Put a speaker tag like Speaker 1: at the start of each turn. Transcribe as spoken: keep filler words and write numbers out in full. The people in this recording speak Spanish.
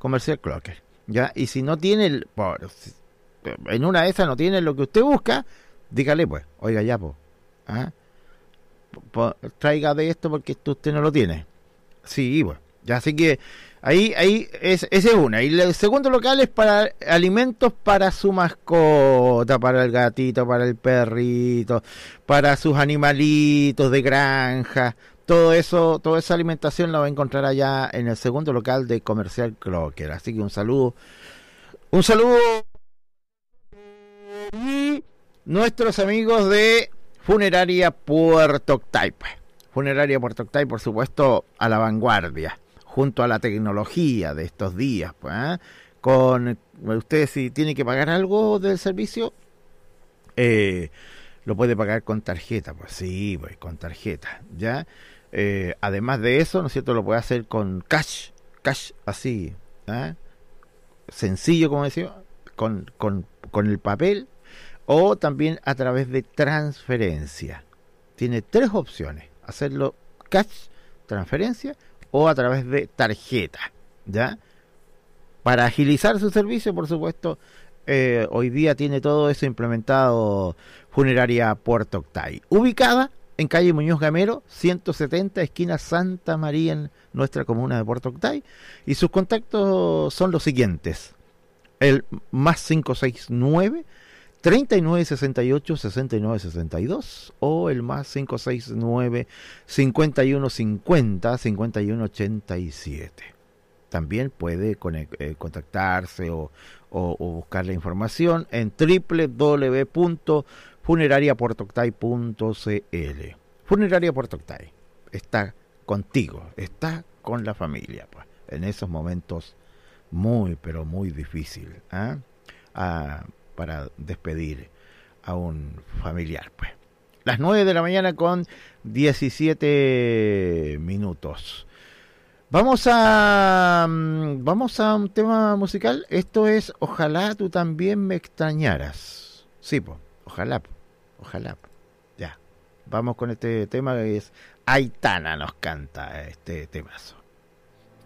Speaker 1: Comercial Clocker, ¿ya? Y si no tiene, el, por, en una de esas no tiene lo que usted busca, dígale pues, oiga ya, pues, ¿ah? Po, traiga de esto porque esto usted no lo tiene. Sí, bueno, ya, así que ahí, ahí es, ese es una. Y el segundo local es para alimentos para su mascota, para el gatito, para el perrito, para sus animalitos de granja. Todo eso, toda esa alimentación la va a encontrar allá en el segundo local de Comercial Clocker. Así que un saludo, un saludo y nuestros amigos de Funeraria Puerto Octay. Funeraria Puerto Octay, por supuesto, a la vanguardia, junto a la tecnología de estos días. Pues, ¿eh? Con usted, si tiene que pagar algo del servicio, eh, lo puede pagar con tarjeta. Pues sí, pues, con tarjeta, ¿ya? Eh, además de eso, ¿no es cierto?, lo puede hacer con cash, cash así, ¿eh? Sencillo, como decía, con, con, con el papel, o también a través de transferencia. Tiene tres opciones: hacerlo cash, transferencia, o a través de tarjeta, ¿ya? Para agilizar su servicio, por supuesto, eh, hoy día tiene todo eso implementado Funeraria Puerto Octay, ubicada en calle Muñoz Gamero, ciento setenta, esquina Santa María, en nuestra comuna de Puerto Octay. Y sus contactos son los siguientes: el más cinco seis nueve, treinta y nueve sesenta y ocho, sesenta y nueve sesenta y dos, o el más cinco seis nueve, cincuenta y uno cincuenta, cincuenta y uno ochenta y siete. También puede conect, eh, contactarse o, o, o buscar la información en doble u doble u doble u punto funeraria puerto octay punto c l. Funeraria Puerto Octay está contigo, está con la familia, pues, en esos momentos muy, pero muy difíciles, ¿eh? Ah, para despedir a un familiar, pues. Las nueve de la mañana con diecisiete minutos. Vamos a vamos a un tema musical. Esto es Ojalá tú también me extrañaras. Sí, pues, ojalá, ojalá. Ya. Vamos con este tema que es Aitana nos canta este temazo.